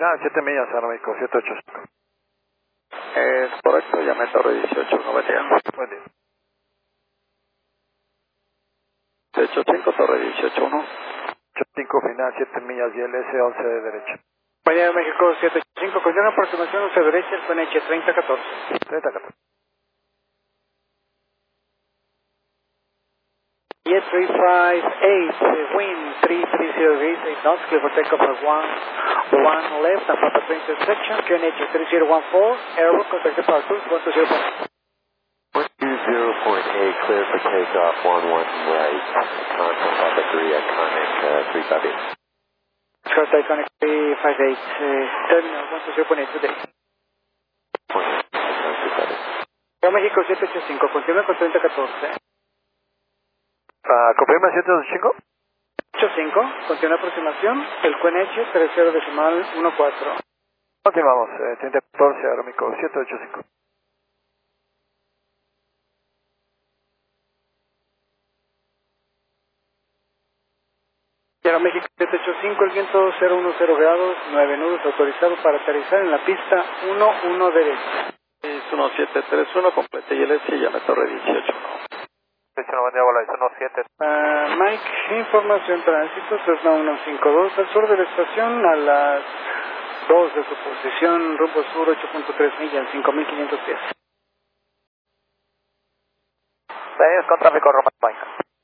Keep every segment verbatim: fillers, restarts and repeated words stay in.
final, siete millas, Aeroméxico siete ocho cinco. Es correcto, llamé Torre dieciocho, no buen día. Buen día. siete ocho cinco, Torre dieciocho uno. ocho cinco final, siete millas y el S once de derecha. Buen día, México siete ocho cinco, con una aproximación hacia derecha, el P N H treinta catorce. treinta catorce. Jet three five eight, uh, wind three three zero degrees, eight knots, clear for takeoff at one one left, and Papa Twin intersection, Q N H three zero one four, airborne, contact departures, one two zero point eight. one two zero point eight, clear for takeoff, one one right, contact Papa three, iconic uh, three five eight. Scott Iconic three five eight, uh, terminal one two zero point eight today. Aero México siete ocho cinco, continúa con treinta catorce. Uh, ¿Confirma siete ocho cinco? ocho cinco, continúa aproximación, el Q N H tres cero decimal uno cuatro. Continuamos, eh, treinta catorce, Aeroméxico siete ocho cinco. Aeroméxico siete ocho cinco, el viento cero uno cero grados, nueve nudos, autorizado para aterrizar en la pista uno uno derecha. Es uno siete tres uno, complete y el S, llame Torre dieciocho uno. Buen día, bola, uno siete. Uh, Mike, información tránsito, Cessna uno cinco dos, al sur de la estación, a las dos de su posición, rumbo sur, ocho punto tres millas, cinco mil quinientos pies. Seis con tráfico Roma Mike.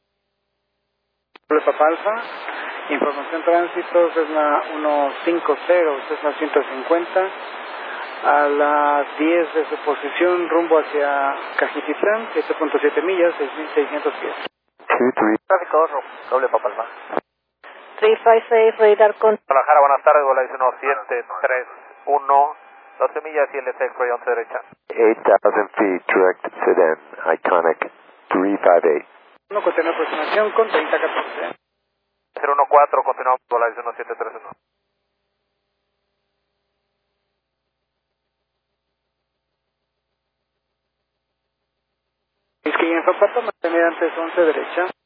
Papa Alfa, información tránsito, Cessna uno cinco cero, Cessna ciento cincuenta, a las diez de su posición, rumbo hacia Cajititlán, siete punto siete millas, seis mil seiscientos pies. two three. Tráfico doble Papa Alfa. tres cinco seis, radar con... Guadalajara, buenas tardes, bola uno siete tres uno, doce millas y el S X-ray once derecha. eight thousand feet, direct sedan, iconic three five eight. Uno continúa aproximación con treinta catorce. cero uno cuatro, continuamos, bola uno siete tres uno. Es que en Zapato, mantener antes once derecha.